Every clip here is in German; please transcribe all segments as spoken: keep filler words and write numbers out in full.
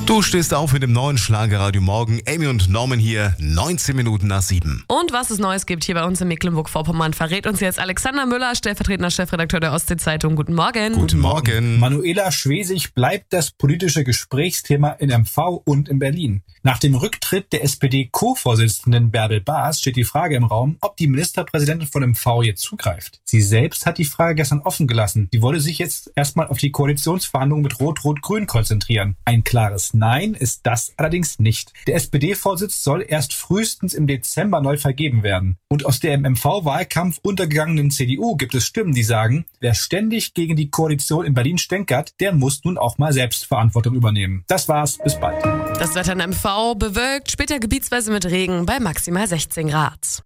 Du stehst auf mit dem neuen Schlagerradio Morgen. Amy und Norman hier, neunzehn Minuten nach sieben. Und was es Neues gibt hier bei uns in Mecklenburg-Vorpommern, verrät uns jetzt Alexander Müller, stellvertretender Chefredakteur der Ostsee-Zeitung. Guten Morgen. Guten Morgen. Manuela Schwesig bleibt das politische Gesprächsthema in M V und in Berlin. Nach dem Rücktritt der S P D-Co-Vorsitzenden Bärbel Baas steht die Frage im Raum, ob die Ministerpräsidentin von M V jetzt zugreift. Sie selbst hat die Frage gestern offen gelassen. Sie wolle sich jetzt erstmal auf die Koalitionsverhandlungen mit Rot-Rot-Grün konzentrieren. Ein klares Nein ist das allerdings nicht. Der S P D-Vorsitz soll erst frühestens im Dezember neu vergeben werden. Und aus der im M V-Wahlkampf untergegangenen C D U gibt es Stimmen, die sagen, wer ständig gegen die Koalition in Berlin stänkert, der muss nun auch mal selbst Verantwortung übernehmen. Das war's, bis bald. Das Wetter in M V bewölkt, später gebietsweise mit Regen bei maximal sechzehn Grad.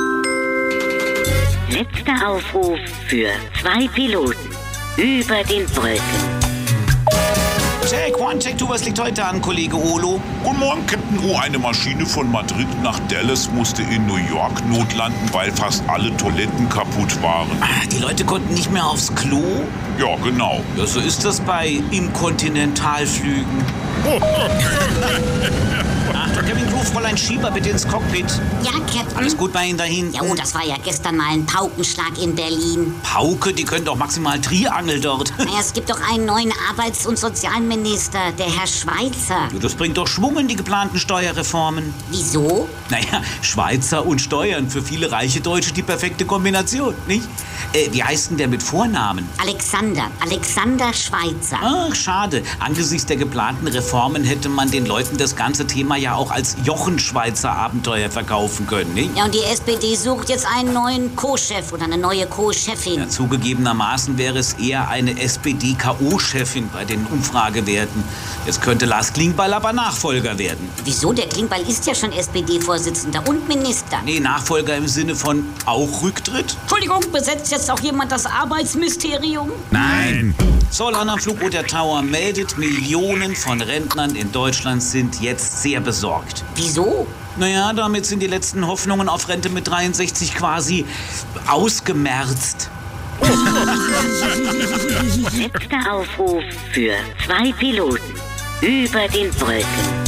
Letzter Aufruf für zwei Piloten über den Wolken. Check, one, check, two, was liegt heute an, Kollege Olo? Guten Morgen, Captain O. Eine Maschine von Madrid nach Dallas musste in New York notlanden, weil fast alle Toiletten kaputt waren. Ah, die Leute konnten nicht mehr aufs Klo? Ja, genau. Ja, so ist das bei Inkontinentalflügen. Achtung, Cabin Crew, Fräulein Schieber, bitte ins Cockpit. Ja, Captain. Alles gut bei Ihnen dahin? Ja, oh, das war ja gestern mal ein Paukenschlag in Berlin. Pauke, die können doch maximal Triangel dort. Naja, es gibt doch einen neuen Arbeits- und Sozialminister, der Herr Schweitzer. Ja, das bringt doch Schwung in die geplanten Steuerreformen. Wieso? Naja, Schweizer und Steuern, für viele reiche Deutsche die perfekte Kombination, nicht? Äh, wie heißt denn der mit Vornamen? Alexander. Alexander Schweitzer. Ach, schade. Angesichts der geplanten Reformen hätte man den Leuten das ganze Thema ja auch als Jochen-Schweizer Abenteuer verkaufen können, nicht? Ja, und die S P D sucht jetzt einen neuen Co-Chef oder eine neue Co-Chefin. Ja, zugegebenermaßen wäre es eher eine S P D-K O-Chefin bei den Umfragewerten. Jetzt könnte Lars Klingbeil aber Nachfolger werden. Wieso? Der Klingbeil ist ja schon S P D-Vorsitzender und Minister. Nee, Nachfolger im Sinne von auch Rücktritt? Entschuldigung, besetzt jetzt auch jemand das Arbeitsmysterium? Nein. Zollern am Flug der Tower meldet, Millionen von Rentnern in Deutschland sind jetzt sehr besorgt. Wieso? Naja, damit sind die letzten Hoffnungen auf Rente mit dreiundsechzig quasi ausgemerzt. Letzter Aufruf für zwei Piloten über den Wolken.